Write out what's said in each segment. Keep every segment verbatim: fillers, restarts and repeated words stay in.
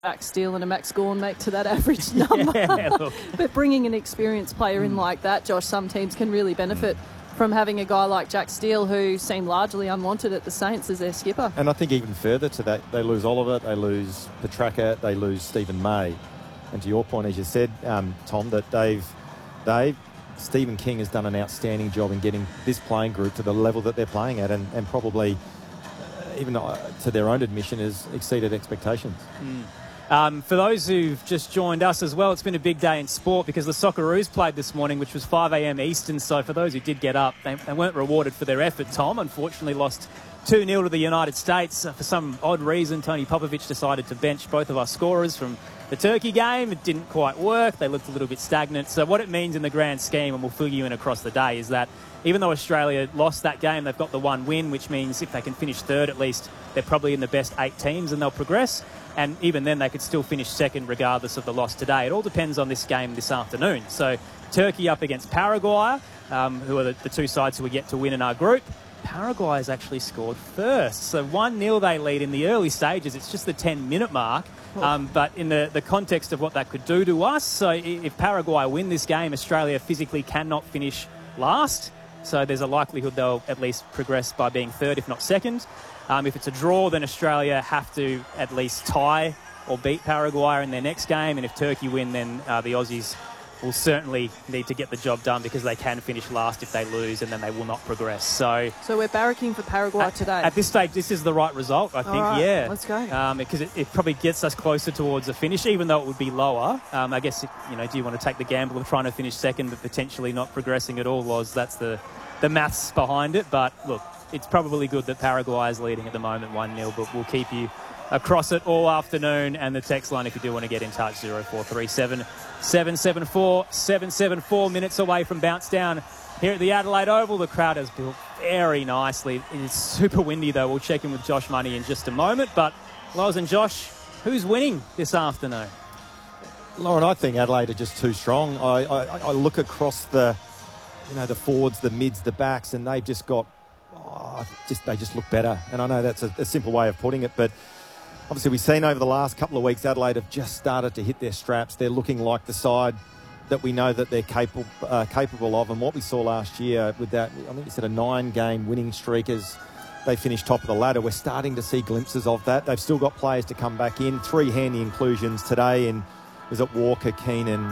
Jack Steele and a Max Gawn make to that average number. Yeah, look. But bringing an experienced player in like that, Josh, some teams can really benefit from having a guy like Jack Steele, who seemed largely unwanted at the Saints as their skipper. And I think even further to that, they lose Oliver, they lose Petraka, they lose Stephen May. And to your point, as you said, um, Tom, that Dave, Dave, Stephen King has done an outstanding job in getting this playing group to the level that they're playing at, and, and probably, uh, even uh, to their own admission, has exceeded expectations. Mm. Um, for those who've just joined us as well, it's been a big day in sport because the Socceroos played this morning, which was five a m Eastern. So for those who did get up, they, they weren't rewarded for their effort. Tom, unfortunately, lost two nil to the United States. Uh, for some odd reason, Tony Popovich decided to bench both of our scorers from the Turkey game. It didn't quite work. They looked a little bit stagnant. So what it means in the grand scheme, and we'll fill you in across the day, is that even though Australia lost that game, they've got the one win, which means if they can finish third, at least they're probably in the best eight teams and they'll progress. And even then, they could still finish second regardless of the loss today. It all depends on this game this afternoon. So Turkey up against Paraguay, um, who are the, the two sides who are yet to win in our group. Paraguay has actually scored first. So one nil they lead in the early stages. It's just the ten-minute mark. Um, but in the, the context of what that could do to us, so if Paraguay win this game, Australia physically cannot finish last. So there's a likelihood they'll at least progress by being third, if not second. Um, if it's a draw, then Australia have to at least tie or beat Paraguay in their next game. And if Turkey win, then uh, the Aussies will certainly need to get the job done because they can finish last if they lose, and then they will not progress. So So we're barracking for Paraguay at, today. At this stage, this is the right result, I think. All right, yeah. let's go. Um, because it, it probably gets us closer towards a finish, even though it would be lower. Um, I guess, it, you know, do you want to take the gamble of trying to finish second but potentially not progressing at all? Was that's the, the maths behind it. But look, it's probably good that Paraguay is leading at the moment one nil, but we'll keep you across it all afternoon. And the text line, if you do want to get in touch, zero four three seven, seven seven four, seven seven four. Minutes away from bounce down here at the Adelaide Oval. The crowd has built very nicely. It's super windy, though. We'll check in with Josh Money in just a moment. But, Loz and Josh, who's winning this afternoon? Lauren, I think Adelaide are just too strong. I, I, I look across the, you know, the forwards, the mids, the backs, and they've just got, oh, just they just look better. And I know that's a, a simple way of putting it, but obviously we've seen over the last couple of weeks Adelaide have just started to hit their straps. They're looking like the side that we know that they're capable uh, capable of. And what we saw last year with that, I think you said a nine-game winning streak as they finished top of the ladder. We're starting to see glimpses of that. They've still got players to come back in. Three handy inclusions today in, was it Walker, Keenan,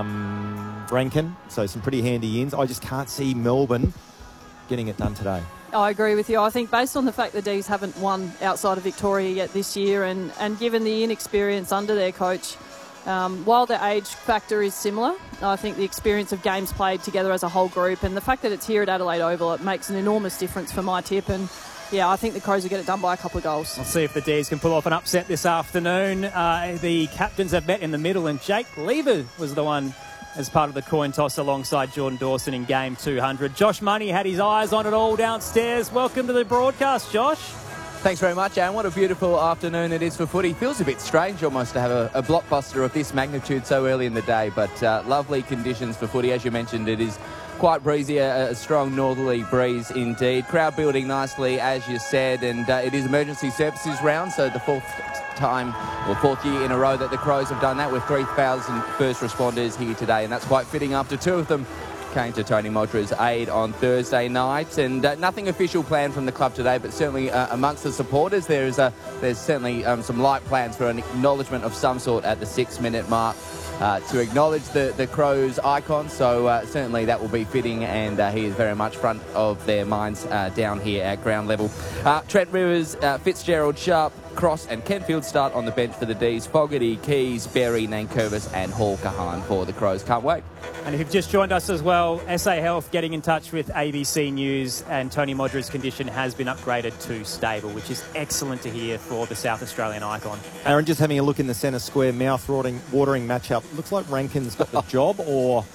um, Rankin? So some pretty handy ins. I just can't see Melbourne getting it done today. I agree with you. I think based on the fact the D's haven't won outside of Victoria yet this year, and, and given the inexperience under their coach, um, while the age factor is similar, I think the experience of games played together as a whole group and the fact that it's here at Adelaide Oval, it makes an enormous difference for my tip. And yeah, I think the Crows will get it done by a couple of goals. We'll see if the D's can pull off an upset this afternoon. Uh, the captains have met in the middle, and Jake Lever was the one as part of the coin toss alongside Jordan Dawson in game two hundred. Josh Money had his eyes on it all downstairs. Welcome to the broadcast, Josh. Thanks very much, Aaron. What a beautiful afternoon it is for footy. Feels a bit strange almost to have a, a blockbuster of this magnitude so early in the day, but uh, lovely conditions for footy. As you mentioned, it is quite breezy, a, a strong northerly breeze indeed. Crowd building nicely, as you said, and uh, it is emergency services round, so the fourth time or fourth year in a row that the Crows have done that, with three thousand first responders here today, and that's quite fitting after two of them came to Tony Modra's aid on Thursday night. And uh, nothing official planned from the club today, but certainly uh, amongst the supporters there is a, there's certainly um, some light plans for an acknowledgement of some sort at the six minute mark uh, to acknowledge the, the Crows icon. So uh, certainly that will be fitting, and uh, he is very much front of their minds uh, down here at ground level. Uh, Trent Rivers, uh, Fitzgerald, Sharp, Cross and Kenfield start on the bench for the D's. Fogarty, Keys, Berry, Nankervis and Hall Kahan for the Crows. Can't wait. And if you've just joined us as well, S A Health getting in touch with A B C News, and Tony Modra's condition has been upgraded to stable, which is excellent to hear for the South Australian icon. Aaron, just having a look in the centre square, mouth-watering watering matchup. Looks like Rankin's got the job, or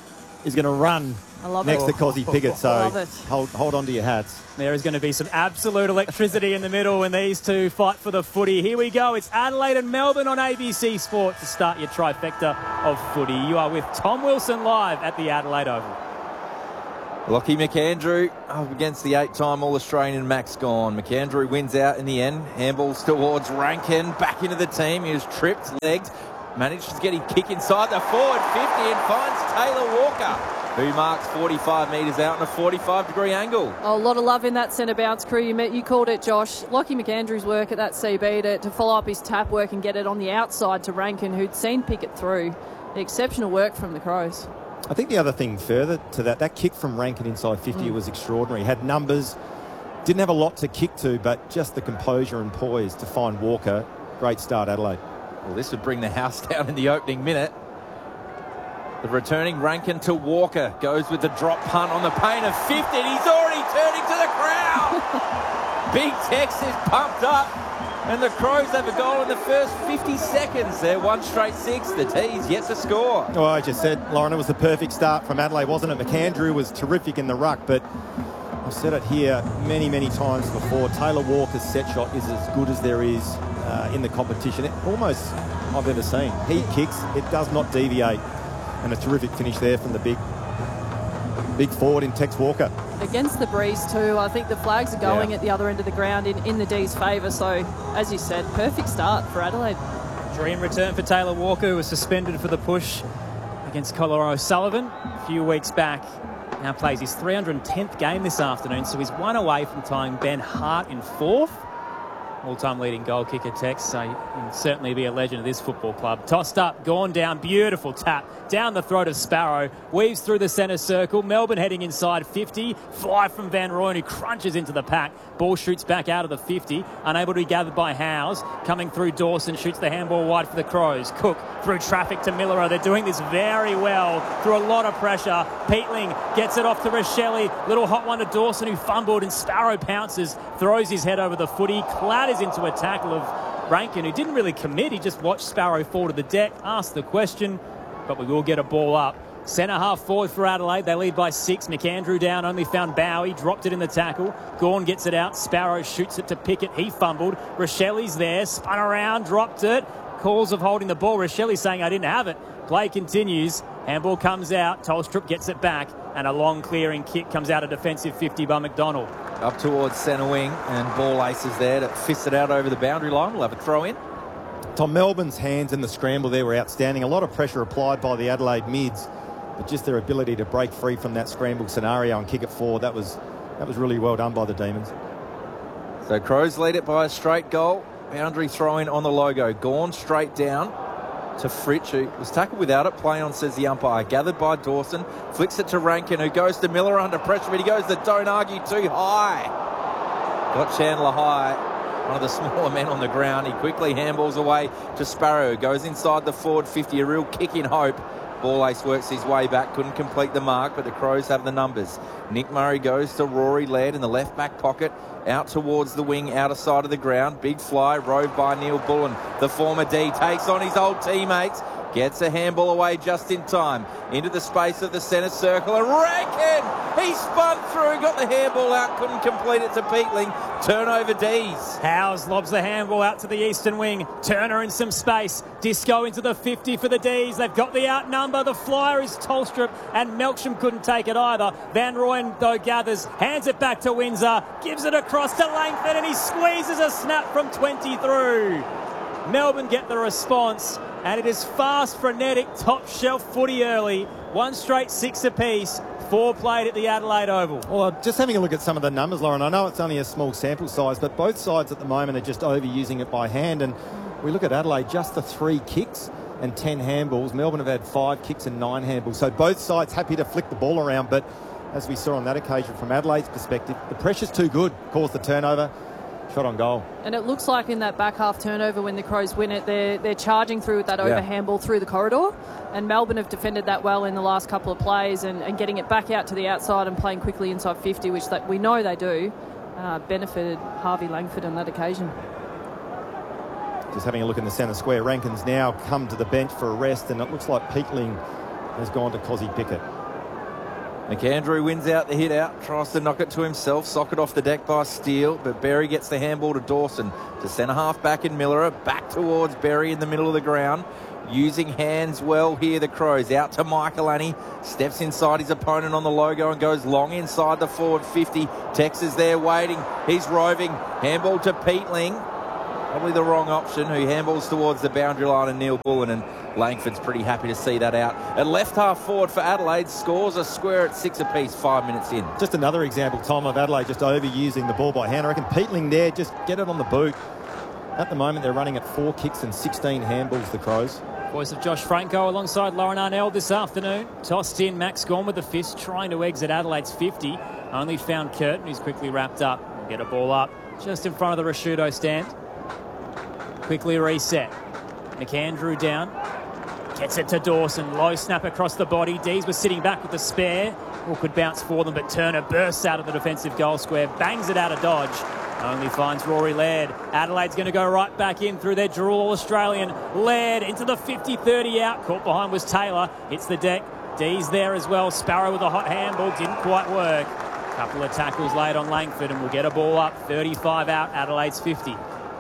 is going to run I love next it. to Cozzy Piggott. So love it. hold, hold on to your hats. There is going to be some absolute electricity in the middle when these two fight for the footy. Here we go. It's Adelaide and Melbourne on A B C Sport to start your trifecta of footy. You are with Tom Wilson live at the Adelaide Oval. Lockie McAndrew up against the eight-time All-Australian Max Gawn. McAndrew wins out in the end. Handballs towards Rankin. Back into the team. He was tripped, legged. Managed to get his kick inside the forward fifty and finds Taylor Walker, who marks forty-five metres out in a forty-five degree angle. Oh, a lot of love in that centre bounce crew. You, met, you called it, Josh. Lockie McAndrew's work at that C B to, to follow up his tap work and get it on the outside to Rankin, who'd seen Pickett through. Exceptional work from the Crows. I think the other thing further to that, that kick from Rankin inside fifty mm. was extraordinary. Had numbers, didn't have a lot to kick to, but just the composure and poise to find Walker. Great start, Adelaide. Well, this would bring the house down in the opening minute. The returning Rankin to Walker goes with the drop punt on the paint of fifty. And he's already turning to the crowd. Big Tex is pumped up. And the Crows have a goal in the first fifty seconds. They're one straight six. The T's yet to score. Well, I just said, Lauren, it was the perfect start from Adelaide, wasn't it? McAndrew was terrific in the ruck, but I've said it here many, many times before. Taylor Walker's set shot is as good as there is uh, in the competition. It, almost I've ever seen. He kicks, it does not deviate. And a terrific finish there from the big big forward in Tex Walker. Against the breeze too. I think the flags are going Yeah. at the other end of the ground in, in the D's favour. So, as you said, perfect start for Adelaide. Dream return for Taylor Walker, who was suspended for the push against Colin O'Sullivan a few weeks back. Now plays his three hundred tenth game this afternoon, so he's one away from tying Ben Hart in fourth. All-time leading goal kicker, Tex, so he'll certainly be a legend of this football club. Tossed up, gone down, beautiful tap. Down the throat of Sparrow, weaves through the centre circle. Melbourne heading inside fifty. Fly from Van Rooyen, who crunches into the pack. Ball shoots back out of the fifty. Unable to be gathered by Howes. Coming through Dawson, shoots the handball wide for the Crows. Cook through traffic to Millerow. They're doing this very well through a lot of pressure. Peatling gets it off to Rochelle. Little hot one to Dawson, who fumbled, and Sparrow pounces, throws his head over the footy, clatters into a tackle of Rankin, who didn't really commit. He just watched Sparrow fall to the deck, asked the question, but we will get a ball up. Centre half forward for Adelaide. They lead by six. McAndrew down, only found Bowie, dropped it in the tackle. Gawn gets it out. Sparrow shoots it to Pickett. He fumbled. Rochelle's there, spun around, dropped it. Calls of holding the ball. Rochelle saying, I didn't have it. Play continues. Handball comes out. Tolstrup gets it back, and a long clearing kick comes out of defensive fifty by McDonald. Up towards centre wing, and ball aces there to fist it out over the boundary line. We'll have a throw in. Tom, Melbourne's hands in the scramble there were outstanding. A lot of pressure applied by the Adelaide mids, but just their ability to break free from that scramble scenario and kick it forward, that was that was really well done by the Demons. So Crows lead it by a straight goal. Boundary throw in on the logo. Gawn straight down to Fritsch, who was tackled without it. Play on, says the umpire. Gathered by Dawson. Flicks it to Rankin, who goes to Miller under pressure, but he goes to don't argue too high. Got Chandler high. One of the smaller men on the ground. He quickly handballs away to Sparrow. Goes inside the forward fifty. A real kick in hope. Ball ace works his way back. Couldn't complete the mark, but the Crows have the numbers. Nick Murray goes to Rory Laird in the left back pocket. Out towards the wing, outer side of the ground. Big fly, rode by Neil Bullen. The former D takes on his old teammates. Gets a handball away just in time. Into the space of the centre circle. And Rankin! He spun through, got the handball out, couldn't complete it to Peatling. Turnover D's. Howes lobs the handball out to the eastern wing. Turner in some space. Disco into the fifty for the D's. They've got the outnumber. The flyer is Tolstrup, and Melksham couldn't take it either. Van Rooyen, though, gathers, hands it back to Windsor, gives it across to Langford, and he squeezes a snap from twenty through. Melbourne get the response, and it is fast, frenetic, top shelf footy early. One straight six apiece. Four played at the Adelaide Oval. Well, just having a look at some of the numbers, Lauren, I know it's only a small sample size, but both sides at the moment are just overusing it by hand. And we look at Adelaide, just the three kicks and ten handballs. Melbourne have had five kicks and nine handballs. So both sides happy to flick the ball around. But as we saw on that occasion from Adelaide's perspective, the pressure's too good. Caused the turnover. Shot on goal. And it looks like in that back half turnover when the Crows win it, they're, they're charging through with that Yeah. overhand ball through the corridor. And Melbourne have defended that well in the last couple of plays, and, and getting it back out to the outside and playing quickly inside fifty, which that we know they do, uh, benefited Harvey Langford on that occasion. Just having a look in the centre square. Rankin's now come to the bench for a rest, and it looks like Peatling has gone to Cozzy Pickett. McAndrew wins out the hit out, tries to knock it to himself, socket off the deck by Steele, but Berry gets the handball to Dawson, to centre half back in Miller, back towards Berry in the middle of the ground. Using hands well here, the Crows. Out to Michaelani, steps inside his opponent on the logo and goes long inside the forward fifty. Tex is there waiting, he's roving, handball to Peatling. Probably the wrong option, who handballs towards the boundary line, and Neil Bullen, and Langford's pretty happy to see that out. At left half forward for Adelaide, scores a square at six apiece, five minutes in. Just another example, Tom, of Adelaide just overusing the ball by hand. I reckon Peatling there, just get it on the boot. At the moment, they're running at four kicks and sixteen handballs, the Crows. Voice of Josh Franco alongside Lauren Arnell this afternoon. Tossed in, Max Gorn with the fist, trying to exit Adelaide's fifty. Only found Curtin, who's quickly wrapped up. We'll get a ball up just in front of the Rashudo stand. Quickly reset. McAndrew down. Gets it to Dawson. Low snap across the body. Dees was sitting back with the spare. Awkward bounce for them, but Turner bursts out of the defensive goal square. Bangs it out of dodge. Only finds Rory Laird. Adelaide's going to go right back in through their dual All-Australian. Laird into the fifty thirty out. Caught behind was Taylor. Hits the deck. Dees there as well. Sparrow with a hot handball. Didn't quite work. Couple of tackles laid on Langford, and we'll get a ball up. thirty-five out. Adelaide's fifty.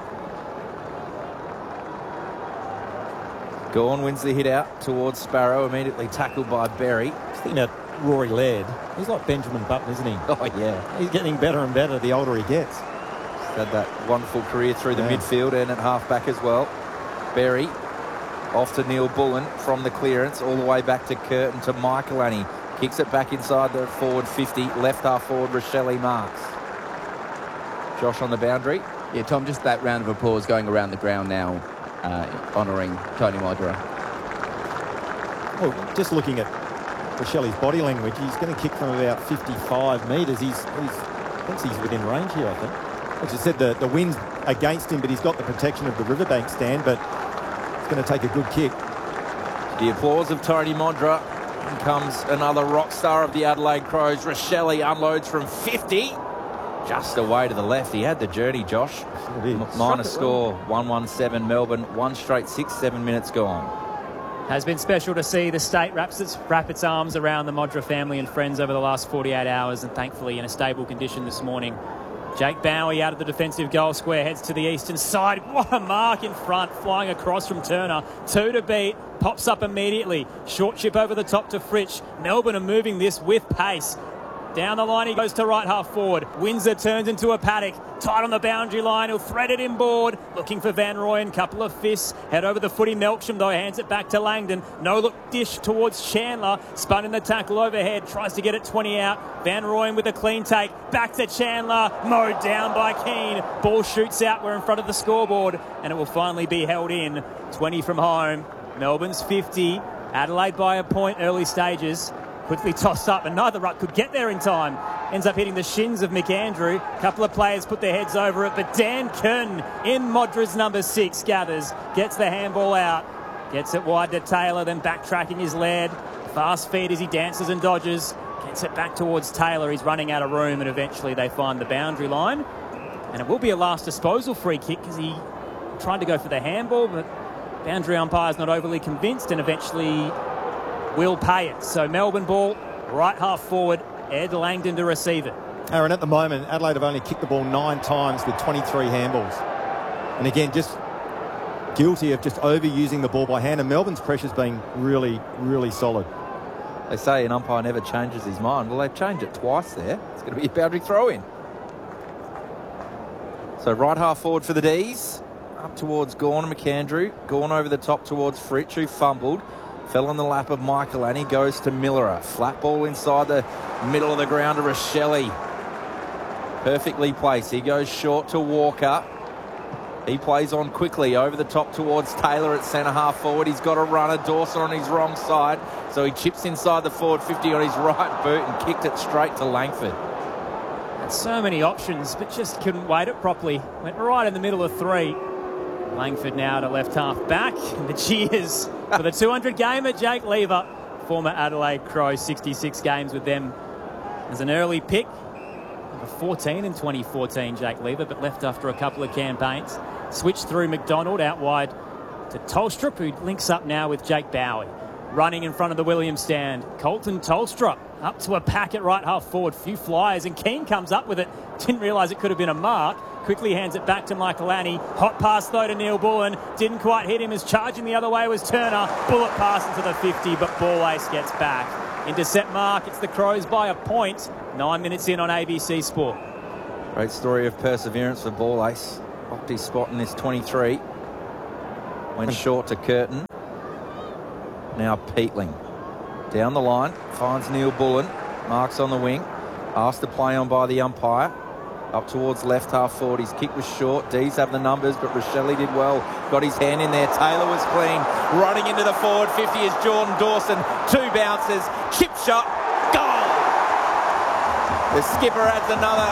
Gorn wins the hit out towards Sparrow, immediately tackled by Berry. Just thinking of Rory Laird. He's like Benjamin Button, isn't he? Oh, yeah. He's getting better and better the older he gets. He's had that wonderful career through the yeah. midfield and at half-back as well. Berry off to Neil Bullen from the clearance, all the way back to Curtin to Michaelani. Kicks it back inside the forward fifty, left half forward, Rochelle Marks. Josh on the boundary. Yeah, Tom, just that round of applause going around the ground now. Uh, honouring Tony Modra. Well, just looking at Rochelle's body language, he's going to kick from about fifty-five metres. He's, he's, I think he's within range here, I think. As I said, the, the wind's against him, but he's got the protection of the riverbank stand, but it's going to take a good kick. The applause of Tony Modra. In comes another rock star of the Adelaide Crows. Rochelle unloads from fifty. Just away to the left. He had the journey, Josh. M- minor score, one one seven Melbourne. One straight six, seven minutes gone. Has been special to see the state wraps its, wrap its arms around the Modra family and friends over the last forty-eight hours, and thankfully in a stable condition this morning. Jake Bowie out of the defensive goal square, heads to the eastern side. What a mark in front, flying across from Turner. Two to beat, pops up immediately. Short chip over the top to Fritsch. Melbourne are moving this with pace. Down the line he goes to right half forward. Windsor turns into a paddock. Tight on the boundary line. He'll thread it inboard. Looking for Van Rooyen. Couple of fists. Head over the footy. Melksham though hands it back to Langdon. No look dish towards Chandler. Spun in the tackle overhead. Tries to get it twenty out. Van Rooyen with a clean take. Back to Chandler. Mowed down by Keane. Ball shoots out. We're in front of the scoreboard. And it will finally be held in. twenty from home. Melbourne's fifty. Adelaide by a point early stages. Quickly tossed up, and neither ruck could get there in time. Ends up hitting the shins of McAndrew. A couple of players put their heads over it, but Dan Curtin in Modra's number six gathers, gets the handball out, gets it wide to Taylor, then backtracking his Laird. Fast feet as he dances and dodges, gets it back towards Taylor. He's running out of room, and eventually they find the boundary line. And it will be a last disposal free kick because he tried to go for the handball, but boundary umpire's not overly convinced, and eventually will pay it. So Melbourne ball, right half forward, Ed Langdon to receive it. Aaron, at the moment, Adelaide have only kicked the ball nine times with twenty-three handballs. And again, just guilty of just overusing the ball by hand, and Melbourne's pressure's been really, really solid. They say an umpire never changes his mind. Well, they've changed it twice there. It's going to be a boundary throw-in. So right half forward for the D's. Up towards Gorn and McAndrew. Gorn over the top towards Fritsch, who fumbled. Fell on the lap of Michaelani, goes to Miller. Flat ball inside the middle of the ground to Rochelle. Perfectly placed. He goes short to Walker. He plays on quickly over the top towards Taylor at centre half forward. He's got a runner, Dawson on his wrong side. So he chips inside the forward fifty on his right boot and kicked it straight to Langford. Had so many options, but just couldn't weight it properly. Went right in the middle of three. Langford now to left half back. And the cheers for the two hundred gamer, Jake Lever. Former Adelaide Crow, sixty-six games with them as an early pick. Number fourteen in twenty fourteen, Jake Lever, but left after a couple of campaigns. Switched through McDonald out wide to Tolstrup, who links up now with Jake Bowie. Running in front of the Williams stand, Colton Tolstrup Up to a pack at right half forward. Few flyers, and Keane comes up with it. Didn't realise it could have been a mark. Quickly hands it back to Michaelani. Hot pass though to Neil Bullen. Didn't quite hit him as charging the other way was Turner. Bullet pass into the fifty, but Ball Ace gets back. Intercept mark. It's the Crows by a point. Nine minutes in on A B C Sport. Great story of perseverance for Ball Ace. Locked his spot in this twenty-three. Went short to Curtin. Now Peatling. Down the line. Finds Neil Bullen. Marks on the wing. Asked to play on by the umpire. Up towards left half forward. His kick was short. D's have the numbers, but Rochelle did well. Got his hand in there. Taylor was clean. Running into the forward fifty is Jordan Dawson. Two bounces. Chip shot. Goal! The skipper adds another.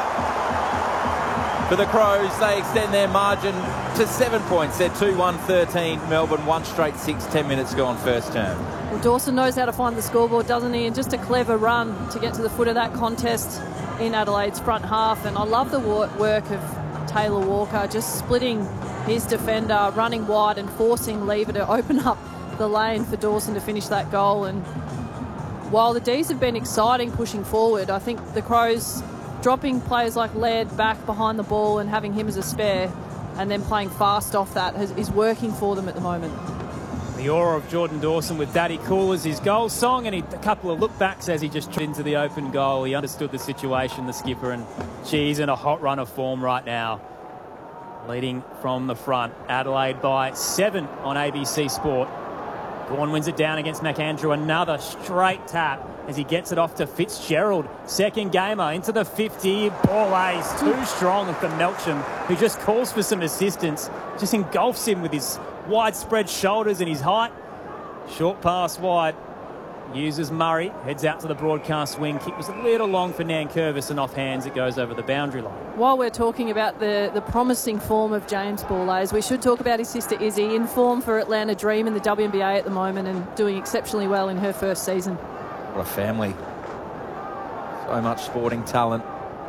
For the Crows, they extend their margin to seven points. They're two one thirteen. Melbourne, one straight six. Ten minutes gone first term. Well, Dawson knows how to find the scoreboard, doesn't he? And just a clever run to get to the foot of that contest in Adelaide's front half. And I love the work of Taylor Walker, just splitting his defender, running wide and forcing Lever to open up the lane for Dawson to finish that goal. And while the D's have been exciting pushing forward, I think the Crows dropping players like Laird back behind the ball and having him as a spare and then playing fast off that has, is working for them at the moment. The aura of Jordan Dawson with Daddy Cool as his goal song, and he, a couple of look-backs as he just tripped into the open goal. He understood the situation, the skipper, and geez, in a hot run of form right now. Leading from the front, Adelaide by seven on A B C Sport. Gawn wins it down against McAndrew. Another straight tap as he gets it off to Fitzgerald. Second gamer into the fifty. Ball Ace, too strong for Melksham, who just calls for some assistance. Just engulfs him with his widespread shoulders and his height. Short pass wide. Uses Murray. Heads out to the broadcast wing. Kick was a little long for Nankervis, and off hands it goes over the boundary line. While we're talking about the, the promising form of James Ball Ace, we should talk about his sister Izzy, in form for Atlanta Dream in the W N B A at the moment and doing exceptionally well in her first season. What a family. So much sporting talent.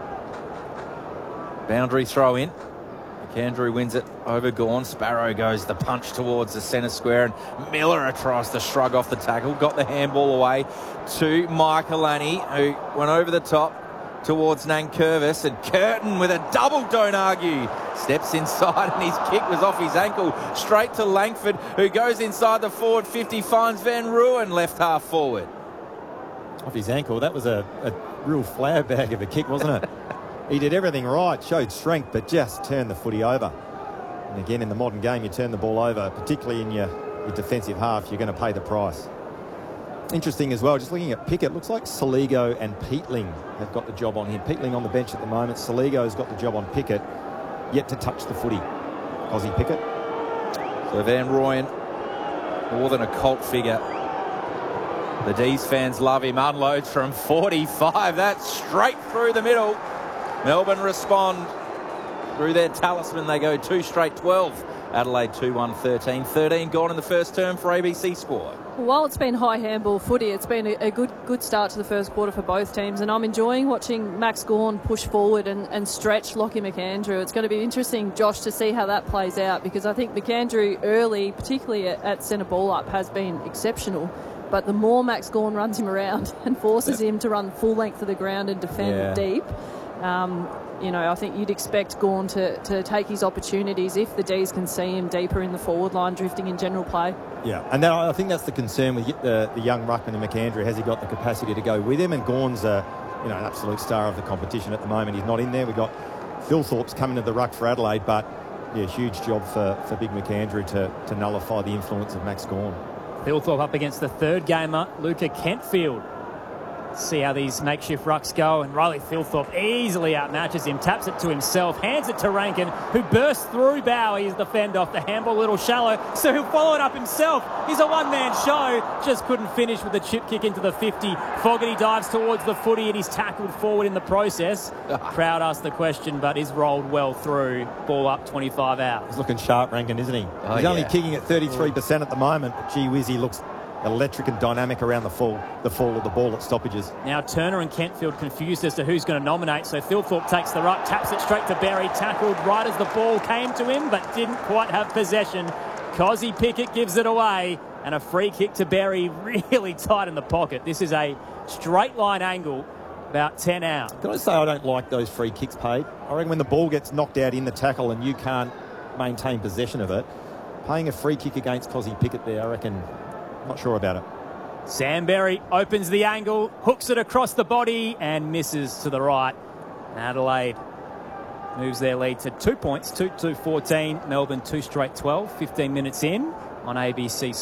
Boundary throw in. McAndrew wins it over Gawn. Sparrow goes the punch towards the centre square, and Miller tries to shrug off the tackle. Got the handball away to Michaelani, who went over the top towards Nankervis, and Curtin with a double don't argue. Steps inside and his kick was off his ankle. Straight to Langford, who goes inside the forward fifty, finds Van Rooyen left half forward. Off his ankle. That was a, a real flower bag of a kick, wasn't it? He did everything right, showed strength, but just turned the footy over. And again, in the modern game, you turn the ball over, particularly in your, your defensive half, you're going to pay the price. Interesting as well, just looking at Pickett, looks like Saligo and Peatling have got the job on him. Peatling on the bench at the moment. Saligo's got the job on Pickett, yet to touch the footy. Aussie Pickett. So Van Rooyen, more than a cult figure. The D's fans love him. Unloads from forty-five. That's straight through the middle. Melbourne respond through their talisman. They go two straight twelve. Adelaide two one thirteen. thirteen gone in the first term for A B C Sport. While it's been high handball footy, it's been a, a good good start to the first quarter for both teams, and I'm enjoying watching Max Gawn push forward and, and stretch Lockie McAndrew. It's going to be interesting, Josh, to see how that plays out, because I think McAndrew early, particularly at, at centre ball up, has been exceptional. But the more Max Gawn runs him around and forces him to run full length of the ground and defend Yeah. deep, um, you know, I think you'd expect Gawn to, to take his opportunities if the D's can see him deeper in the forward line, drifting in general play. Yeah, and that, I think that's the concern with the, the young ruckman and McAndrew. Has he got the capacity to go with him? And Gawn's a, you know, an absolute star of the competition at the moment. He's not in there. We've got Philthorpe's coming to the ruck for Adelaide, but yeah, huge job for, for big McAndrew to, to nullify the influence of Max Gawn. Philthorpe up against the third gamer, Luca Kentfield. See how these makeshift rucks go, and Riley Philthorpe easily outmatches him, taps it to himself, hands it to Rankin, who bursts through Bowie as the fend off. The handball a little shallow, so he'll follow it up himself. He's a one-man show, just couldn't finish with the chip kick into the fifty. Fogarty dives towards the footy and he's tackled forward in the process. Crowd asked the question, but is rolled well through. Ball up, twenty-five out. He's looking sharp, Rankin, isn't he? Oh, He's yeah. only kicking at thirty-three percent at the moment, but gee whiz, he looks electric and dynamic around the fall, the fall of the ball at stoppages. Now Turner and Kentfield confused as to who's going to nominate, so Philthorpe takes the ruck, taps it straight to Berry, tackled right as the ball came to him, but didn't quite have possession. Cozzy Pickett gives it away, and a free kick to Berry, really tight in the pocket. This is a straight line angle, about ten out. Can I say I don't like those free kicks paid? I reckon when the ball gets knocked out in the tackle and you can't maintain possession of it, paying a free kick against Cozzy Pickett there, I reckon, not sure about it. Sam Berry opens the angle, hooks it across the body and misses to the right. Adelaide moves their lead to two points, two two fourteen. Melbourne two straight twelve, fifteen minutes in on A B C